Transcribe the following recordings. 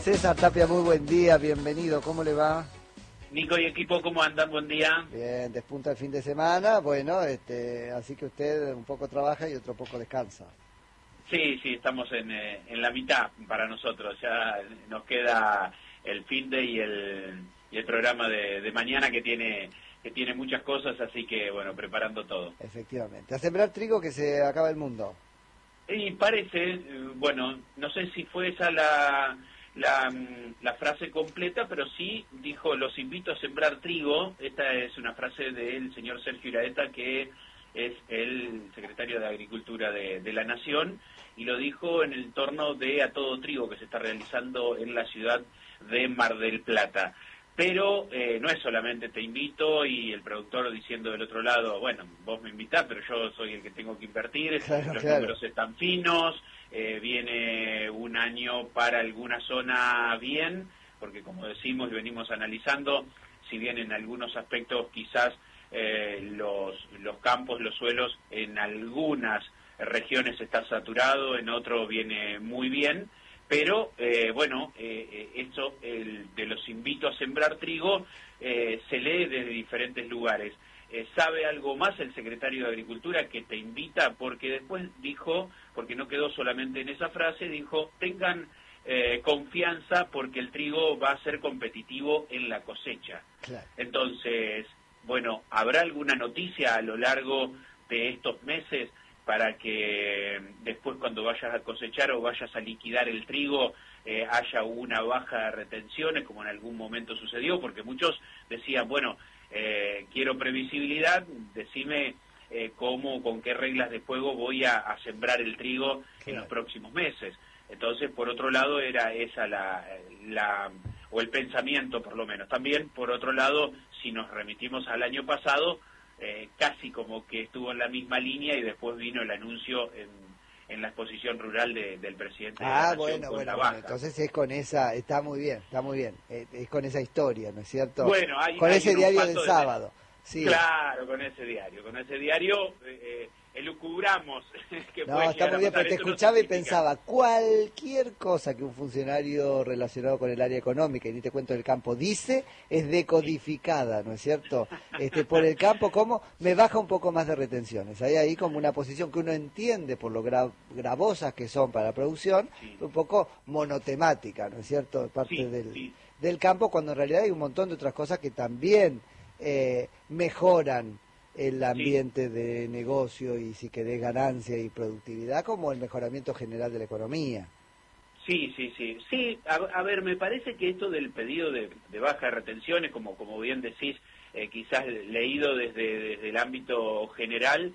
César Tapia, muy buen día, bienvenido, ¿cómo le va? Nico y equipo, ¿cómo andan? Buen día. Bien, despunta el fin de semana, bueno, así que usted un poco trabaja y otro poco descansa. Sí, estamos en la mitad para nosotros, ya nos queda el fin de y el programa de mañana que tiene muchas cosas, así que bueno, preparando todo. Efectivamente, a sembrar trigo que se acaba el mundo. Y parece, bueno, no sé si fue esa la frase completa, pero sí dijo: los invito a sembrar trigo. Esta es una frase del señor Sergio Iraeta, que es el secretario de Agricultura de la Nación, y lo dijo en el torno de A Todo Trigo, que se está realizando en la ciudad de Mar del Plata. Pero no es solamente te invito y el productor diciendo del otro lado, bueno, vos me invitás, pero yo soy el que tengo que invertir, los números están finos, viene un año para alguna zona bien, porque como decimos y venimos analizando, si bien en algunos aspectos quizás los campos, los suelos en algunas regiones está saturado, en otro viene muy bien, pero bueno, esto de los invito a sembrar trigo se lee desde diferentes lugares. ¿Sabe algo más el secretario de Agricultura que te invita? Porque después dijo, porque no quedó solamente en esa frase, dijo: tengan confianza porque el trigo va a ser competitivo en la cosecha. Claro. Entonces, bueno, ¿habrá alguna noticia a lo largo de estos meses para que después, cuando vayas a cosechar o vayas a liquidar el trigo, haya una baja de retenciones, como en algún momento sucedió? Porque muchos decían, bueno, quiero previsibilidad, decime cómo, con qué reglas de juego voy a sembrar el trigo en los próximos meses. Entonces, por otro lado, era esa o el pensamiento, por lo menos. También, por otro lado, si nos remitimos al año pasado, casi como que estuvo en la misma línea, y después vino el anuncio en la exposición rural del presidente de la Nación, bueno, entonces es con esa, está muy bien, es con esa historia, ¿no es cierto? Bueno, con ese diario del sábado. Sí. Claro, con ese diario elucubramos que no, está muy bien, pero te escuchaba y pensaba, cualquier cosa que un funcionario relacionado con el área económica, y ni te cuento del campo, dice, es decodificada, ¿no es cierto? Por el campo, ¿cómo? Me baja un poco más de retenciones. Hay ahí como una posición que uno entiende por lo gravosas que son para la producción, un poco monotemática, ¿no es cierto? Parte del campo, cuando en realidad hay un montón de otras cosas que también mejoran el ambiente de negocio y, si querés, ganancia y productividad, como el mejoramiento general de la economía. Sí, a ver, me parece que esto del pedido de baja de retenciones, como bien decís, quizás leído desde el ámbito general,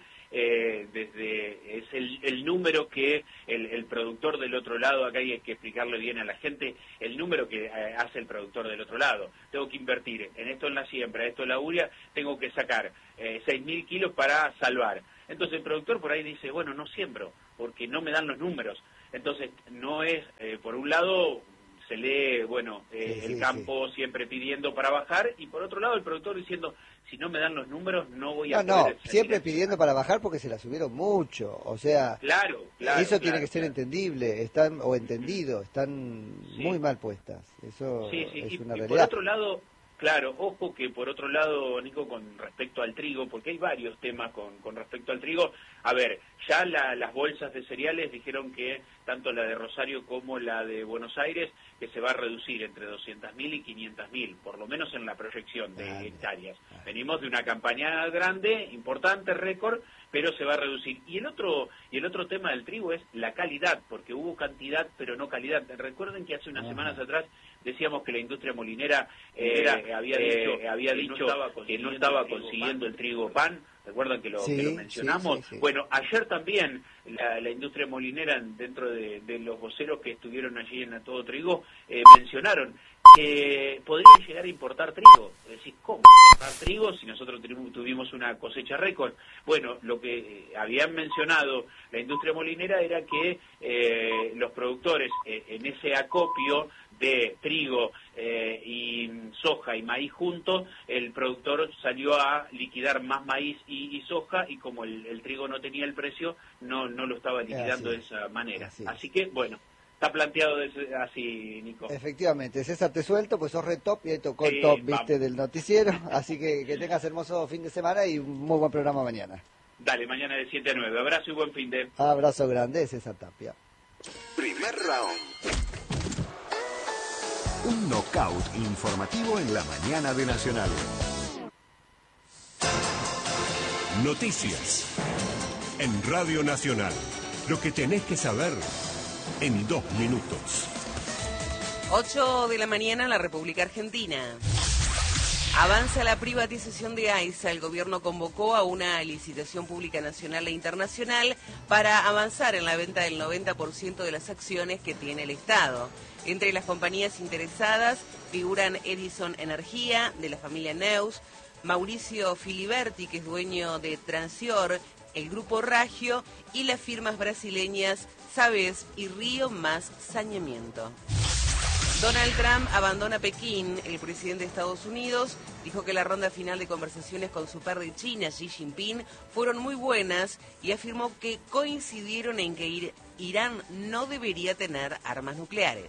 es el número que el productor del otro lado, acá hay que explicarle bien a la gente, el número que hace el productor del otro lado. Tengo que invertir en esto en la siembra, esto en la uria, tengo que sacar 6.000 kilos para salvar. Entonces el productor por ahí dice, bueno, no siembro, porque no me dan los números. Entonces no es, por un lado se lee, bueno, el campo siempre pidiendo para bajar, y por otro lado el productor diciendo, si no me dan los números no voy a poder... No, siempre pidiendo para bajar porque se la subieron mucho, o sea, claro, eso tiene que ser entendible, entendido, están muy mal puestas, eso es una realidad. Por otro lado, claro, ojo que por otro lado, Nico, con respecto al trigo, porque hay varios temas con respecto al trigo. A ver, ya las bolsas de cereales dijeron que tanto la de Rosario como la de Buenos Aires, que se va a reducir entre 200.000 y 500.000, por lo menos en la proyección de hectáreas. Venimos de una campaña grande, importante, récord, pero se va a reducir. Y el otro tema del trigo es la calidad, porque hubo cantidad pero no calidad. Recuerden que hace unas semanas atrás decíamos que la industria molinera había dicho que no estaba consiguiendo el trigo pan. ¿Recuerdan que lo mencionamos? Sí. Bueno, ayer también la industria molinera, dentro de los voceros que estuvieron allí en A Todo Trigo, mencionaron que podrían llegar a importar trigo. Es decir, ¿cómo importar trigo si nosotros tuvimos una cosecha récord? Bueno, lo que habían mencionado la industria molinera era que los productores en ese acopio de trigo y soja y maíz juntos, el productor salió a liquidar más maíz y soja, y como el trigo no tenía el precio, no lo estaba liquidando de esa manera. Así que, bueno, está planteado así, Nico. Efectivamente, César, te suelto, pues sos re top y ahí tocó el Sí, top, viste, vamos. del noticiero, así que tengas hermoso fin de semana y un muy buen programa mañana. Dale, mañana de 7 a 9. Abrazo y buen fin de... Abrazo grande, César Tapia. Primer round. Un knockout informativo en la mañana de Nacional. Noticias. En Radio Nacional. Lo que tenés que saber en 2 minutos. 8 de la mañana en la República Argentina. Avanza la privatización de AISA. El gobierno convocó a una licitación pública nacional e internacional para avanzar en la venta del 90% de las acciones que tiene el Estado. Entre las compañías interesadas figuran Edison Energía, de la familia Neus, Mauricio Filiberti, que es dueño de Transior, el Grupo Ragio y las firmas brasileñas Sabes y Río más Saneamiento. Donald Trump abandona Pekín. El presidente de Estados Unidos dijo que la ronda final de conversaciones con su par de China, Xi Jinping, fueron muy buenas y afirmó que coincidieron en que Irán no debería tener armas nucleares.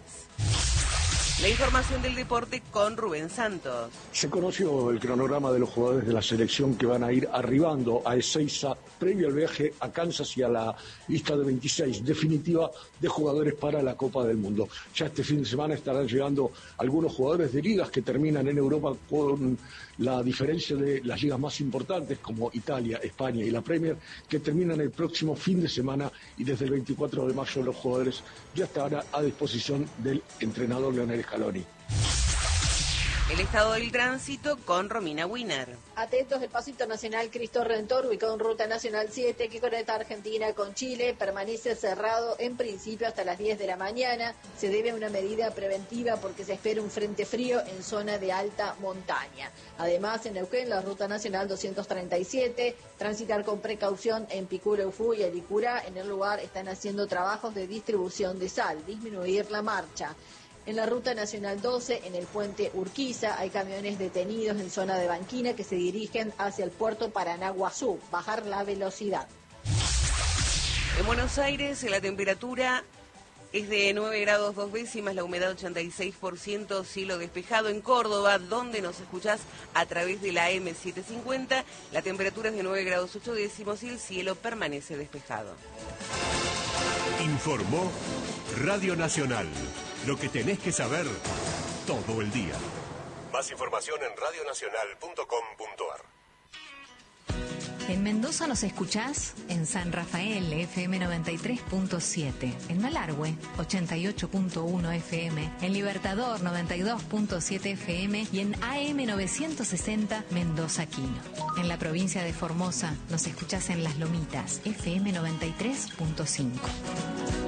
La información del deporte con Rubén Santos. Se conoció el cronograma de los jugadores de la selección que van a ir arribando a Ezeiza previo al viaje a Kansas y a la lista de 26 definitiva de jugadores para la Copa del Mundo. Ya este fin de semana estarán llegando algunos jugadores de ligas que terminan en Europa con la diferencia de las ligas más importantes como Italia, España y la Premier, que terminan el próximo fin de semana, y desde el 24 de mayo los jugadores ya estarán a disposición del entrenador Leonel Scaloni. El estado del tránsito con Romina Wiener. Atentos, el paso internacional Cristo Redentor, ubicado en Ruta Nacional 7, que conecta Argentina con Chile, permanece cerrado en principio hasta las 10 de la mañana. Se debe a una medida preventiva porque se espera un frente frío en zona de alta montaña. Además, en Neuquén, la Ruta Nacional 237, transitar con precaución en Picureufú y Alicurá. En el lugar están haciendo trabajos de distribución de sal, disminuir la marcha. En la Ruta Nacional 12, en el puente Urquiza, hay camiones detenidos en zona de Banquina que se dirigen hacia el puerto Paranaguazú. Bajar la velocidad. En Buenos Aires, la temperatura es de 9 grados 2 décimas, la humedad 86%, cielo despejado. En Córdoba, donde nos escuchás a través de la M750, la temperatura es de 9 grados 8 décimos y el cielo permanece despejado. Informó Radio Nacional. Lo que tenés que saber todo el día. Más información en radionacional.com.ar. En Mendoza nos escuchás en San Rafael, FM 93.7, en Malargüe, 88.1 FM, en Libertador, 92.7 FM y en AM 960, Mendoza Quino. En la provincia de Formosa nos escuchás en Las Lomitas, FM 93.5.